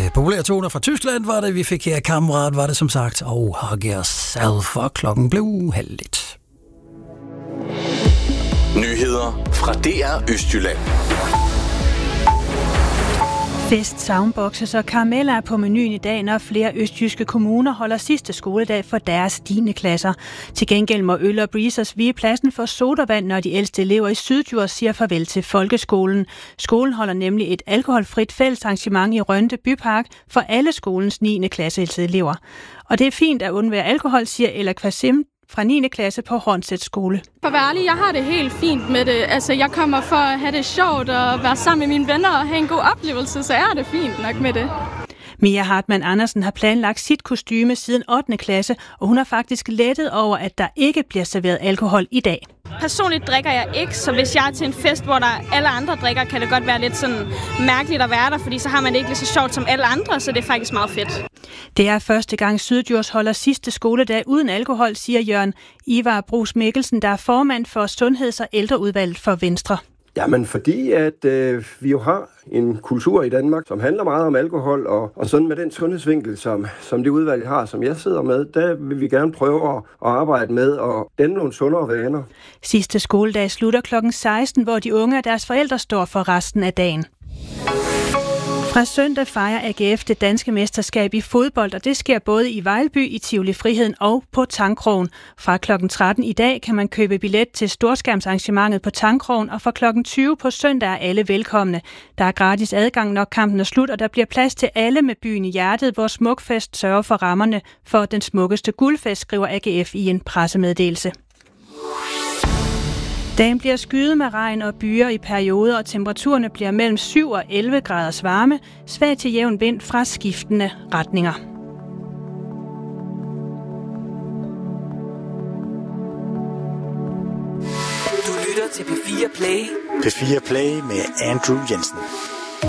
populære toner fra Tyskland var det, vi fik her. Kammerat var det som sagt, og Hug Yourself, og klokken blev 12:30. Nyheder fra DR Østjylland. Fest, soundboxes og karameller er på menuen i dag, når flere østjyske kommuner holder sidste skoledag for deres 10. klasser. Til gengæld må øl og breezers vige pladsen for sodavand, når de ældste elever i Syddjurs siger farvel til folkeskolen. Skolen holder nemlig et alkoholfrit fællesarrangement i Rønde Bypark for alle skolens 9. klasses elever. Og det er fint at undvære alkohol, siger Ella Qasim fra 9. klasse på Hornslet skole. For at være ærlig, jeg har det helt fint med det. Altså, jeg kommer for at have det sjovt og være sammen med mine venner og have en god oplevelse, så jeg har det fint nok med det. Mia Hartmann Andersen har planlagt sit kostyme siden 8. klasse, og hun har faktisk lettet over, at der ikke bliver serveret alkohol i dag. Personligt drikker jeg ikke, så hvis jeg er til en fest, hvor der alle andre drikker, kan det godt være lidt sådan mærkeligt at være der, fordi så har man det ikke lige så sjovt som alle andre, så det er faktisk meget fedt. Det er første gang Syddjurs holder sidste skoledag uden alkohol, siger Jørgen Ivar Bruus Mikkelsen, der er formand for Sundheds- og Ældreudvalget for Venstre. Jamen, fordi at vi jo har en kultur i Danmark, som handler meget om alkohol, og sådan med den sundhedsvinkel, som det udvalg har, som jeg sidder med, der vil vi gerne prøve at arbejde med at danne nogle sundere vaner. Sidste skoledag slutter kl. 16, hvor de unge og deres forældre står for resten af dagen. Fra søndag fejrer AGF det danske mesterskab i fodbold, og det sker både i Vejlby, i Tivoli Friheden og på Tangkrogen. Fra kl. 13 i dag kan man købe billet til storskærmsarrangementet på Tangkrogen, og fra kl. 20 på søndag er alle velkomne. Der er gratis adgang, når kampen er slut, og der bliver plads til alle med byen i hjertet, hvor Smukfest sørger for rammerne for den smukkeste guldfest, skriver AGF i en pressemeddelelse. Dagen bliver skyet med regn og byer i perioder, og temperaturerne bliver mellem 7 og 11 graders varme, svag til jævn vind fra skiftende retninger. Du lytter til P4 Play. P4 Play med Andrew Jensen.